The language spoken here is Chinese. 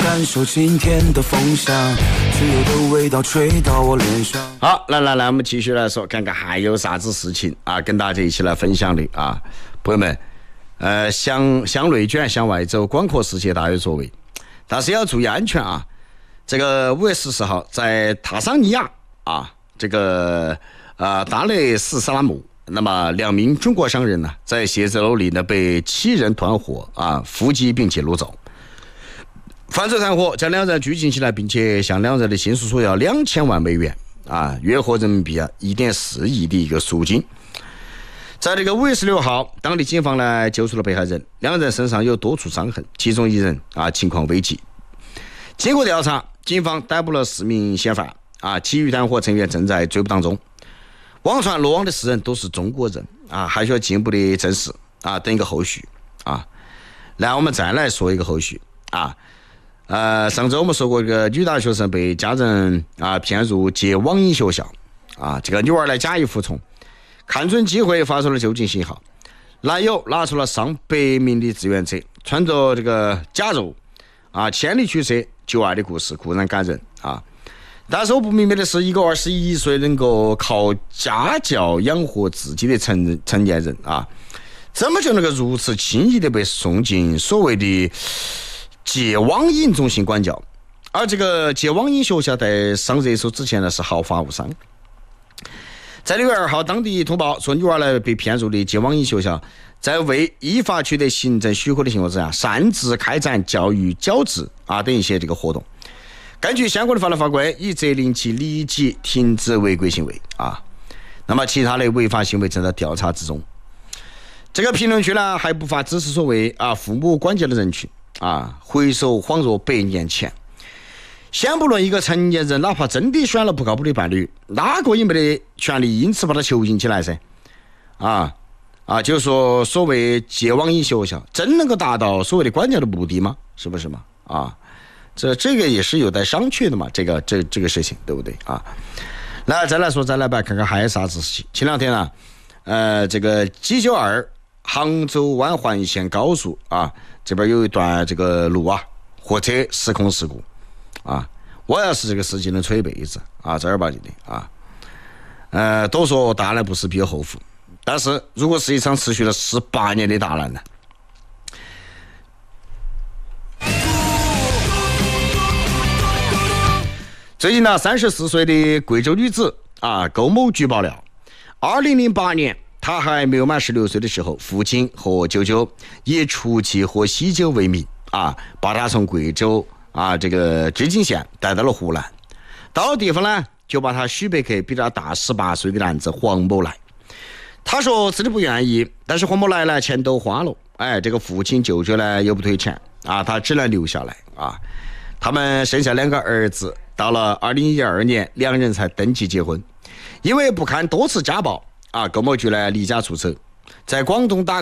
感受今天的风向，自由的味道吹到我脸上。 好，来，我们继续来说，看看还有啥子事情啊，跟大家一起来分享的啊，朋友们，向内卷，向外走，广阔世界大有作为，但是要注意安全啊。这个5月14号，在塔桑尼亚啊，这个达雷斯萨拉姆，那么2名中国商人呢，在写字楼里呢被7人团伙啊伏击并且掳走。犯罪团伙将2人拘禁起来，并且向2人的亲属索要2000万美元啊，约合人民币1.4亿的一个赎金。在这个5月16号，当地警方呢救出了被害人，2人身上有多处伤痕，其中1人情况危急。经过调查，警方逮捕了4名嫌犯啊，其余团伙成员正在追捕当中。网传落网的4人都是中国人啊，还需要进一步的证实啊，等一个后续啊。来，我们再来说一个后续啊。上周我们说过，一个女大学生被家人骗入借网瘾学校啊，这个女儿来假意服从，看准机会发出了救济信号，男友拿出了上百名的志愿者，穿着这个假肉千里驱车救爱的故事固然感人啊，但是我不明白的是，一个21岁能够靠家教养活自己的成年人啊，怎么就能够如此轻易的被送进所谓的戒网瘾中心管教？而这个戒网瘾学校在上热搜之前呢是毫发无伤。在6月2号，当地通报说，女儿呢被骗入的戒网瘾学校，在未依法取得行政许可的情况之下，擅自开展教育矫治等一些这个活动。根据相关的法律法规，已责令其立即停止违规行为啊。那么其他的违法行为正在调查之中。这个评论区呢还不乏支持所谓父母管教的人群回首恍若100年前。先不论一个成年人哪怕真的选了不靠谱的伴侣，哪个也没得权利因此把他囚禁起来噻就是说所谓戒网瘾学校真能够达到所谓的管教的目的吗？是不是嘛这个也是有待商榷的嘛，这个事情对不对啊？来再来吧，看看还有啥子事情。前两天这个G92杭州湾环线高速这边有一段这个路货车失控事故我要是这个司机能吹一辈子正儿八经的都说大难不死必有后福，但是如果是一场持续了18年的大难呢？最近34岁的贵州女子苟某举报了2008年她还没有满16岁的时候，父亲和舅舅以出气和喜酒为名把她从贵州这个织金县带到了湖南。到了地方呢，就把她许配给比她大18岁的男子黄某来。他说自己不愿意，但是黄某来呢钱都花了，这个父亲舅舅呢又不退钱他只能留下来他们生下2个儿子，到了2012年2人才登记结婚。因为不堪多次家暴购某局呢离家出走，在广东打